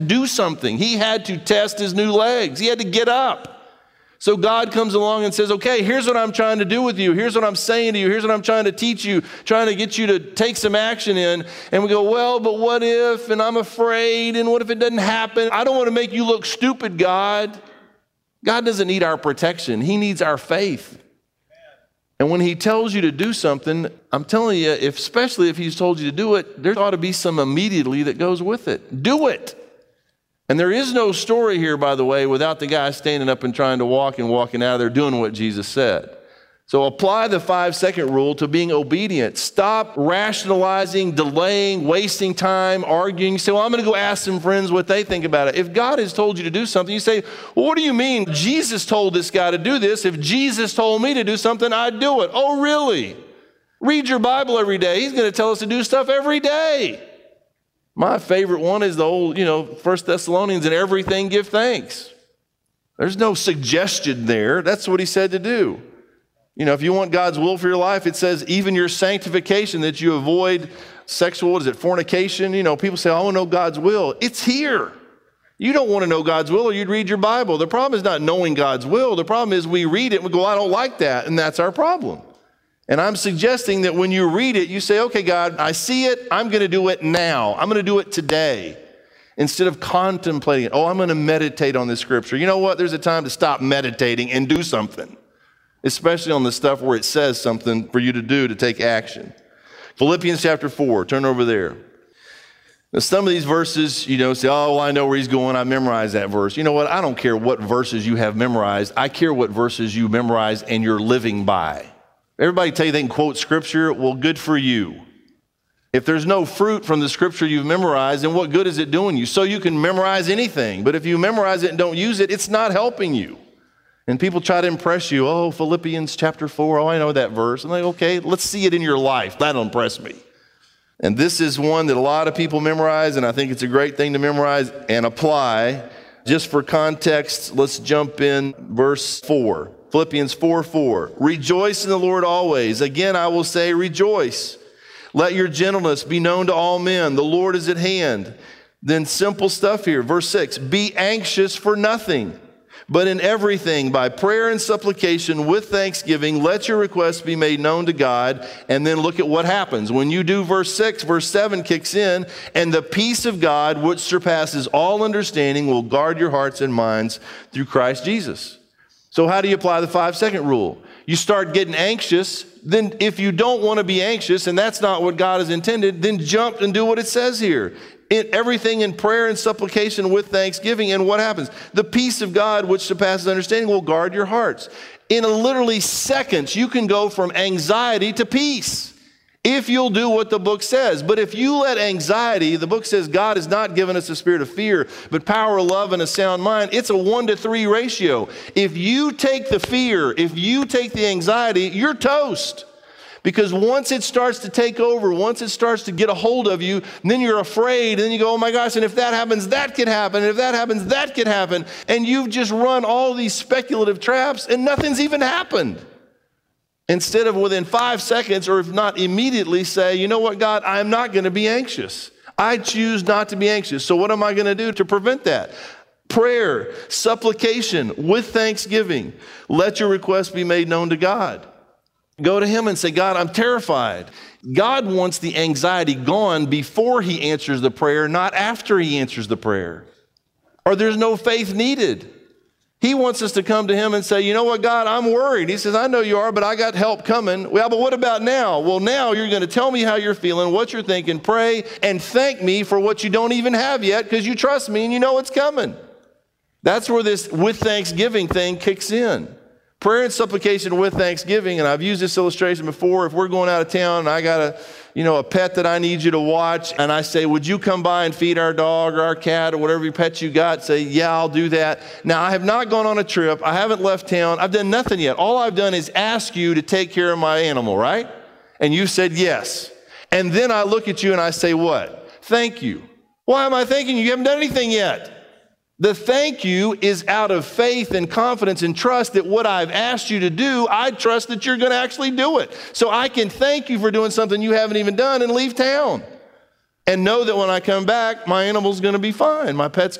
do something. He had to test his new legs. He had to get up. So God comes along and says, okay, here's what I'm trying to do with you. Here's what I'm saying to you. Here's what I'm trying to teach you, trying to get you to take some action in. And we go, well, but what if, and I'm afraid, and what if it doesn't happen? I don't want to make you look stupid, God. God doesn't need our protection. He needs our faith. And when he tells you to do something, I'm telling you, especially if he's told you to do it, there ought to be some immediately that goes with it. Do it. And there is no story here, by the way, without the guy standing up and trying to walk and walking out of there doing what Jesus said. So apply the 5-second rule to being obedient. Stop rationalizing, delaying, wasting time, arguing. You say, well, I'm going to go ask some friends what they think about it. If God has told you to do something, you say, well, what do you mean? Jesus told this guy to do this. If Jesus told me to do something, I'd do it. Oh, really? Read your Bible every day. He's going to tell us to do stuff every day. My favorite one is the old, 1 Thessalonians, in everything give thanks. There's no suggestion there. That's what he said to do. If you want God's will for your life, it says even your sanctification, that you avoid sexual, fornication. People say, I want to know God's will. It's here. You don't want to know God's will, or you'd read your Bible. The problem is not knowing God's will. The problem is we read it and we go, I don't like that, and that's our problem. And I'm suggesting that when you read it, you say, okay, God, I see it. I'm going to do it now. I'm going to do it today. Instead of contemplating it. Oh, I'm going to meditate on this scripture. You know what? There's a time to stop meditating and do something. Especially on the stuff where it says something for you to do to take action. Philippians chapter 4. Turn over there. Now, some of these verses, say, oh, well, I know where he's going. I memorized that verse. You know what? I don't care what verses you have memorized. I care what verses you memorize and you're living by. Everybody tell you they can quote scripture. Well, good for you. If there's no fruit from the scripture you've memorized, then what good is it doing you? So you can memorize anything, but if you memorize it and don't use it, it's not helping you. And people try to impress you. Oh, Philippians chapter 4. Oh, I know that verse. I'm like, okay, let's see it in your life. That'll impress me. And this is one that a lot of people memorize, and I think it's a great thing to memorize and apply. Just for context, let's jump in verse 4. Philippians 4:4. Rejoice in the Lord always. Again, I will say rejoice. Let your gentleness be known to all men. The Lord is at hand. Then simple stuff here. Verse 6. Be anxious for nothing, but in everything, by prayer and supplication with thanksgiving, let your requests be made known to God. And then look at what happens. When you do verse 6, verse 7 kicks in. And the peace of God, which surpasses all understanding, will guard your hearts and minds through Christ Jesus. So how do you apply the 5-second rule? You start getting anxious. Then if you don't want to be anxious, and that's not what God has intended, then jump and do what it says here. Everything in prayer and supplication with thanksgiving. And what happens? The peace of God, which surpasses understanding, will guard your hearts. In literally seconds, you can go from anxiety to peace if you'll do what the book says. But if you let anxiety, the book says God has not given us a spirit of fear, but power, love, and a sound mind. It's a 1-to-3 ratio. If you take the fear, if you take the anxiety, you're toast. Because once it starts to take over, once it starts to get a hold of you, then you're afraid, and then you go, oh my gosh, and if that happens, that could happen, and if that happens, that could happen. And you've just run all these speculative traps, and nothing's even happened. Instead of within 5 seconds, or if not immediately, say, you know what, God, I'm not going to be anxious. I choose not to be anxious. So what am I going to do to prevent that? Prayer, supplication with thanksgiving. Let your requests be made known to God. Go to him and say, God, I'm terrified. God wants the anxiety gone before he answers the prayer, not after he answers the prayer. Or there's no faith needed. He wants us to come to him and say, you know what, God, I'm worried. He says, I know you are, but I got help coming. Well, but what about now? Well, now you're going to tell me how you're feeling, what you're thinking, pray, and thank me for what you don't even have yet because you trust me and you know it's coming. That's where this with thanksgiving thing kicks in. Prayer and supplication with thanksgiving, and I've used this illustration before. If we're going out of town and I got a pet that I need you to watch, and I say, would you come by and feed our dog or our cat or whatever pet you got? Say, yeah, I'll do that. Now, I have not gone on a trip. I haven't left town. I've done nothing yet. All I've done is ask you to take care of my animal, right? And you said yes. And then I look at you and I say what? Thank you. Why am I thanking you? You haven't done anything yet. The thank you is out of faith and confidence and trust that what I've asked you to do, I trust that you're going to actually do it. So I can thank you for doing something you haven't even done and leave town. and know that when I come back, my animal's going to be fine. My pet's